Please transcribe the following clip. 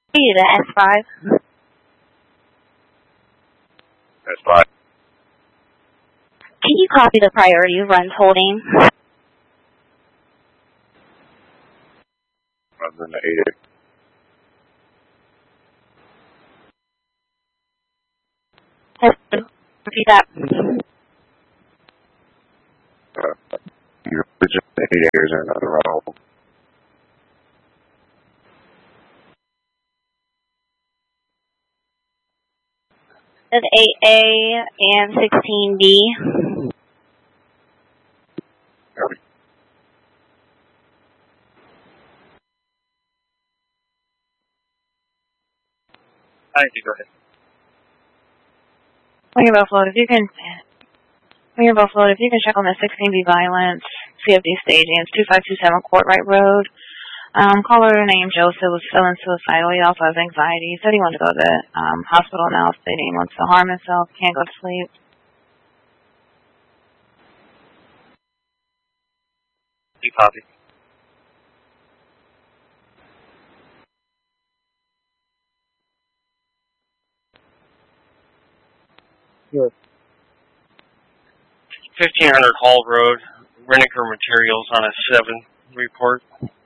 you to S5. S5. Can you copy the priority runs holding? Other than the 8. Repeat that. Your original 8 acres and another roll. That's 8A and 16B. Thank you, go ahead. When you're both loaded, if you can check on the 16B violence, CFD staging, it's 2527 Courtright Road. Caller named Joseph was feeling suicidal. He also has anxiety. He said he wanted to go to the hospital now, stating he wants to harm himself, can't go to sleep. You copy. Yes. 1500 Hall Road, Renniker Materials on a 7 report.